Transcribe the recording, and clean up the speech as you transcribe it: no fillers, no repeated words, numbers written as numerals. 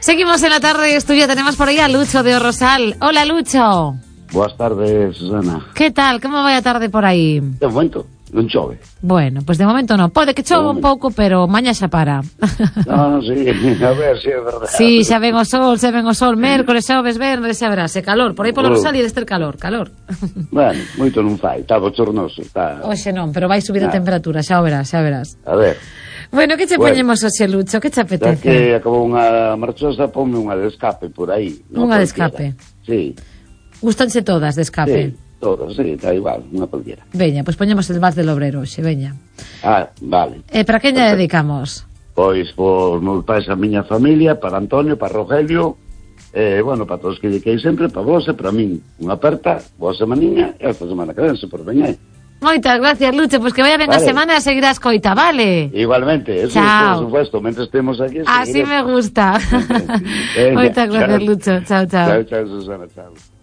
Seguimos en la tarde de estudio, tenemos por ahí a Lucho de Rosal. Hola, Lucho. Boas tardes, Susana. Que tal? Como vai a tarde por aí? De momento, non chove. Bueno, pues de momento non. Pode que chove un pouco, pero maña xa para. No, sí, a ver si é verdade. Sí, xa ven o sol, mércoles, xoves, venres, xa verás, e calor. Por aí polo Rosal e deste calor. Bueno, moito non fai, está bochornoso, está. Oxe non, pero vai subir a temperatura, xa o verás. A ver. Bueno, que che poñemos hoxe, Lucho? Que che apetece? Ya que acabou unha marchosa, ponme unha de escape por aí. Unha de escape? Sí. Gustanse todas de escape? Sí, todas, sí, está igual, unha cualquiera. Veña, pois poñemos el Vals del Obrero hoxe, veña. Ah, vale. Para quen lle dedicamos? Pois por meus pais, a miña familia, para Antonio, para Rogelio, bueno, para todos que dediquei sempre, para vos e para min. Unha aperta, boa semaniña, e hasta semana que ven, se por ven aí. Moitas gracias, Lucho, pois que vaya ben a semana e seguirá a escoita, vale? Igualmente, eso chao. Por supuesto, mentre estemos aquí... Así me gusta. Moitas gracias, Lucho, chao. Chao, Susana, chao.